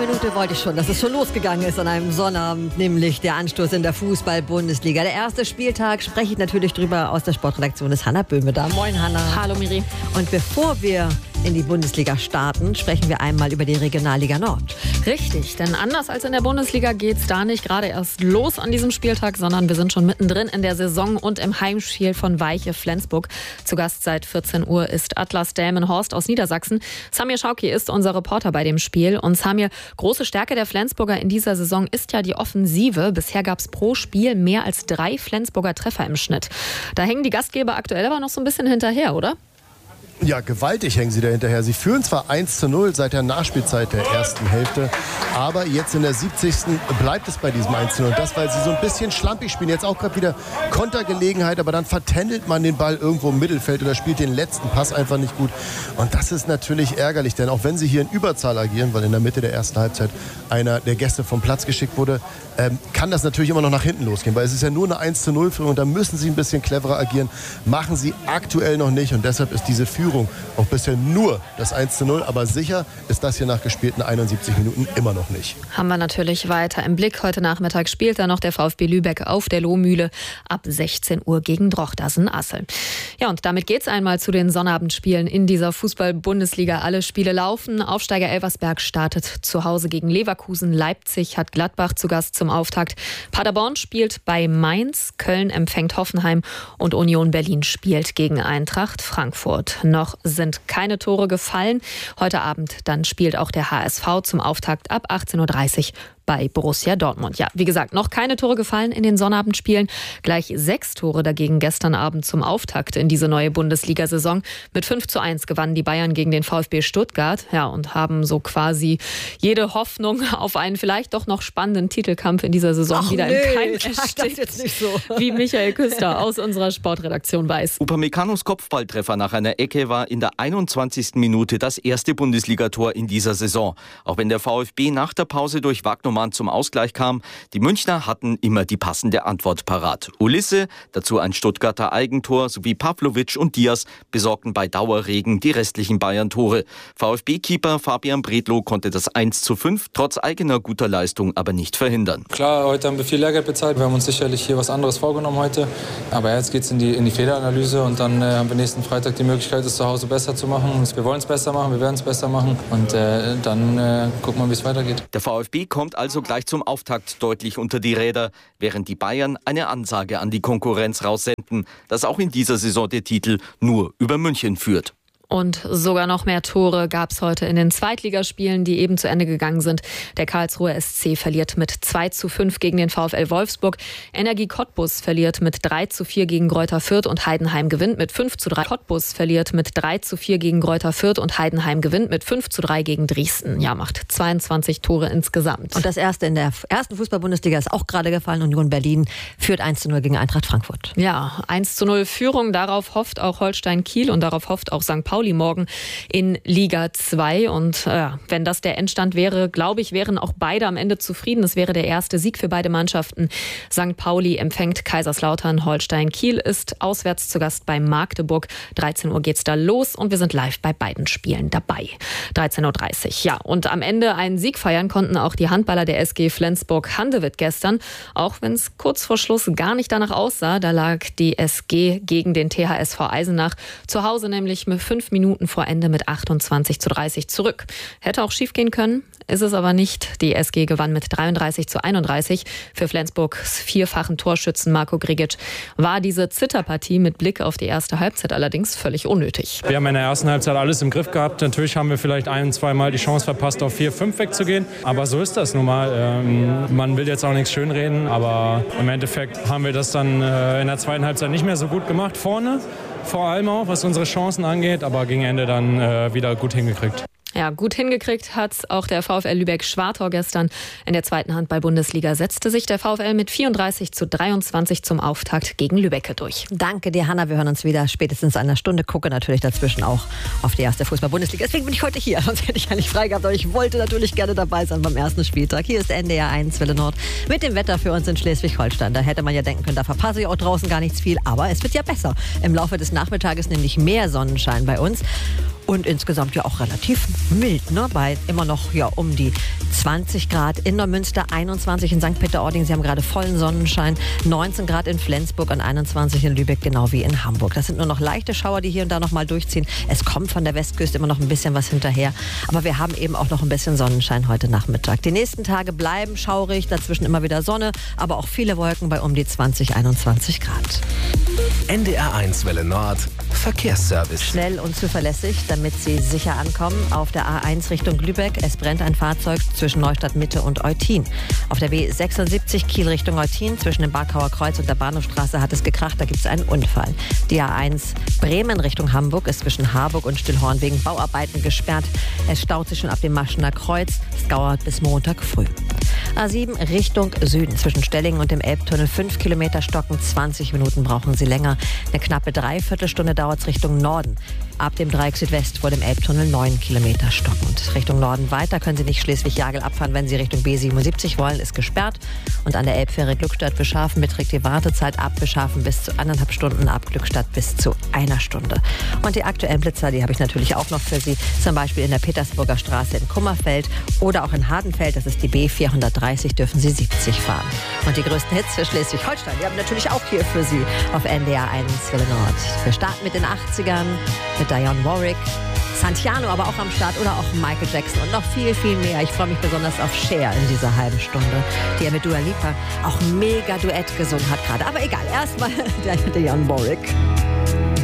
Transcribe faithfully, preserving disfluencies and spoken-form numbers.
Minute wollte ich schon, dass es schon losgegangen ist an einem Sonnabend, nämlich der Anstoß in der Fußball-Bundesliga. Der erste Spieltag, spreche ich natürlich drüber aus der Sportredaktion, ist Hanna Böhme da. Moin Hanna. Hallo Miri. Und bevor wir in die Bundesliga starten, sprechen wir einmal über die Regionalliga Nord. Richtig, denn anders als in der Bundesliga geht es da nicht gerade erst los an diesem Spieltag, sondern wir sind schon mittendrin in der Saison und im Heimspiel von Weiche Flensburg. Zu Gast seit vierzehn Uhr ist Atlas Delmenhorst aus Niedersachsen. Samir Schauki ist unser Reporter bei dem Spiel. Und Samir, große Stärke der Flensburger in dieser Saison ist ja die Offensive. Bisher gab es pro Spiel mehr als drei Flensburger Treffer im Schnitt. Da hängen die Gastgeber aktuell aber noch so ein bisschen hinterher, oder? Ja, gewaltig hängen sie da hinterher. Sie führen zwar eins zu null seit der Nachspielzeit der ersten Hälfte, aber jetzt in der siebzigsten bleibt es bei diesem eins zu null. Und das, weil sie so ein bisschen schlampig spielen. Jetzt auch gerade wieder Kontergelegenheit, aber dann vertändelt man den Ball irgendwo im Mittelfeld oder spielt den letzten Pass einfach nicht gut. Und das ist natürlich ärgerlich, denn auch wenn sie hier in Überzahl agieren, weil in der Mitte der ersten Halbzeit einer der Gäste vom Platz geschickt wurde, ähm, kann das natürlich immer noch nach hinten losgehen, weil es ist ja nur eine eins zu null Führung und da müssen sie ein bisschen cleverer agieren. Machen sie aktuell noch nicht und deshalb ist diese Führung auch bisher nur das eins zu null, aber sicher ist das hier nach gespielten einundsiebzig Minuten immer noch nicht. Haben wir natürlich weiter im Blick. Heute Nachmittag spielt dann noch der VfB Lübeck auf der Lohmühle ab sechzehn Uhr gegen Drochtersen-Assel. Ja, und damit geht's einmal zu den Sonnabendspielen in dieser Fußball-Bundesliga. Alle Spiele laufen. Aufsteiger Elversberg startet zu Hause gegen Leverkusen. Leipzig hat Gladbach zu Gast zum Auftakt. Paderborn spielt bei Mainz. Köln empfängt Hoffenheim und Union Berlin spielt gegen Eintracht Frankfurt. Noch sind keine Tore gefallen. Heute Abend dann spielt auch der H S V zum Auftakt ab achtzehn Uhr dreißig bei Borussia Dortmund. Ja, wie gesagt, noch keine Tore gefallen in den Sonnabendspielen. Gleich sechs Tore dagegen gestern Abend zum Auftakt in diese neue Bundesliga-Saison. Mit fünf zu eins gewannen die Bayern gegen den VfB Stuttgart. Ja, und haben so quasi jede Hoffnung auf einen vielleicht doch noch spannenden Titelkampf in dieser Saison Ach wieder nee, in Keim erstickt. jetzt nicht so. Wie Michael Küster aus unserer Sportredaktion weiß. Upamecano's Kopfballtreffer nach einer Ecke war in der einundzwanzigsten Minute das erste Bundesligator in dieser Saison. Auch wenn der VfB nach der Pause durch Wagnermann zum Ausgleich kam, die Münchner hatten immer die passende Antwort parat. Ulisse, dazu ein Stuttgarter Eigentor, sowie Pavlovic und Diaz besorgten bei Dauerregen die restlichen Bayern-Tore. VfB-Keeper Fabian Bredlow konnte das eins zu fünf trotz eigener guter Leistung aber nicht verhindern. Klar, heute haben wir viel Lehrgeld bezahlt. Wir haben uns sicherlich hier was anderes vorgenommen heute. Aber jetzt geht es in die, in die Fehleranalyse und dann äh, haben wir nächsten Freitag die Möglichkeit, es zu Hause besser zu machen. Wir wollen es besser machen, wir werden es besser machen und äh, dann äh, gucken wir, wie es weitergeht. Der VfB kommt also gleich zum Auftakt deutlich unter die Räder, während die Bayern eine Ansage an die Konkurrenz raussenden, dass auch in dieser Saison der Titel nur über München führt. Und sogar noch mehr Tore gab es heute in den Zweitligaspielen, die eben zu Ende gegangen sind. Der Karlsruher S C verliert mit zwei zu fünf gegen den VfL Wolfsburg. Energie Cottbus verliert mit drei zu vier gegen Greuther Fürth und Heidenheim gewinnt mit fünf zu drei. Cottbus verliert mit drei zu vier gegen Greuther Fürth und Heidenheim gewinnt mit fünf zu drei gegen Dresden. Ja, macht zweiundzwanzig Tore insgesamt. Und das erste in der ersten Fußball-Bundesliga ist auch gerade gefallen. Union Berlin führt eins zu null gegen Eintracht Frankfurt. Ja, eins zu null Führung. Darauf hofft auch Holstein Kiel und darauf hofft auch Sankt Pauli morgen in Liga zwei. Und äh, wenn das der Endstand wäre, glaube ich, wären auch beide am Ende zufrieden. Das wäre der erste Sieg für beide Mannschaften. Sankt Pauli empfängt Kaiserslautern. Holstein Kiel ist auswärts zu Gast bei Magdeburg. dreizehn Uhr geht's da los und wir sind live bei beiden Spielen dabei. dreizehn Uhr dreißig. Ja, und am Ende einen Sieg feiern konnten auch die Handballer der S G Flensburg-Handewitt gestern. Auch wenn es kurz vor Schluss gar nicht danach aussah. Da lag die S G gegen den T H S V Eisenach zu Hause nämlich mit fünf Minuten vor Ende mit achtundzwanzig zu dreißig zurück. Hätte auch schief gehen können, ist es aber nicht. Die S G gewann mit dreiunddreißig zu einunddreißig. Für Flensburgs vierfachen Torschützen Marco Grigic war diese Zitterpartie mit Blick auf die erste Halbzeit allerdings völlig unnötig. Wir haben in der ersten Halbzeit alles im Griff gehabt. Natürlich haben wir vielleicht ein-, zweimal die Chance verpasst, auf vier fünf wegzugehen. Aber so ist das nun mal. Ähm, man will jetzt auch nichts schönreden, aber im Endeffekt haben wir das dann äh, in der zweiten Halbzeit nicht mehr so gut gemacht vorne. Vor allem auch, was unsere Chancen angeht, aber gegen Ende dann äh, wieder gut hingekriegt. Ja, gut hingekriegt hat auch der VfL Lübeck-Schwartau gestern. In der zweiten Handball-Bundesliga setzte sich der VfL mit vierunddreißig zu dreiundzwanzig zum Auftakt gegen Lübeck durch. Danke dir, Hanna. Wir hören uns wieder spätestens in einer Stunde. Gucke natürlich dazwischen auch auf die erste Fußball-Bundesliga. Deswegen bin ich heute hier. Sonst hätte ich ja nicht frei gehabt. Aber ich wollte natürlich gerne dabei sein beim ersten Spieltag. Hier ist N D R eins Welle Nord mit dem Wetter für uns in Schleswig-Holstein. Da hätte man ja denken können, da verpasse ich auch draußen gar nichts viel. Aber es wird ja besser. Im Laufe des Nachmittages nämlich mehr Sonnenschein bei uns. und insgesamt ja auch relativ mild, ne? Bei immer noch ja um die zwanzig Grad in Neumünster, einundzwanzig in Sankt Peter-Ording. Sie haben gerade vollen Sonnenschein, neunzehn Grad in Flensburg und einundzwanzig in Lübeck, genau wie in Hamburg. Das sind nur noch leichte Schauer, die hier und da noch mal durchziehen. Es kommt von der Westküste immer noch ein bisschen was hinterher, aber wir haben eben auch noch ein bisschen Sonnenschein heute Nachmittag. Die nächsten Tage bleiben schaurig, dazwischen immer wieder Sonne, aber auch viele Wolken bei um die zwanzig, einundzwanzig Grad. N D R eins Welle Nord, Verkehrsservice. Schnell und zuverlässig, damit Sie sicher ankommen. Auf der A eins Richtung Lübeck, es brennt ein Fahrzeug zwischen Neustadt Mitte und Eutin. Auf der B sechsundsiebzig Kiel Richtung Eutin, zwischen dem Barkauer Kreuz und der Bahnhofstraße hat es gekracht, da gibt es einen Unfall. Die A eins Bremen Richtung Hamburg ist zwischen Harburg und Stillhorn wegen Bauarbeiten gesperrt. Es staut sich schon ab dem Maschener Kreuz, es dauert bis Montag früh. A sieben Richtung Süden, zwischen Stellingen und dem Elbtunnel fünf Kilometer stocken, zwanzig Minuten brauchen Sie länger. Eine knappe Dreiviertelstunde dauert es Richtung Norden. Ab dem Dreieck Südwest vor dem Elbtunnel neun Kilometer stockend. Richtung Norden weiter können Sie nicht Schleswig-Jagel abfahren, wenn Sie Richtung B siebenundsiebzig wollen, ist gesperrt. Und an der Elbfähre Glückstadt-Beschafen beträgt die Wartezeit ab Beschafen bis zu anderthalb Stunden, ab Glückstadt bis zu einer Stunde. Und die aktuellen Blitzer, die habe ich natürlich auch noch für Sie, zum Beispiel in der Petersburger Straße in Kummerfeld oder auch in Hardenfeld, das ist die B vierhundertdreißig, dürfen Sie siebzig fahren. Und die größten Hits für Schleswig-Holstein, die haben wir natürlich auch hier für Sie auf N D R eins Welle Nord. Wir starten mit den achtzigern, mit Dionne Warwick, Santiano aber auch am Start oder auch Michael Jackson und noch viel, viel mehr. Ich freue mich besonders auf Cher in dieser halben Stunde, die er mit Dua Lipa auch mega Duett gesungen hat gerade. Aber egal, erstmal der Dionne Warwick.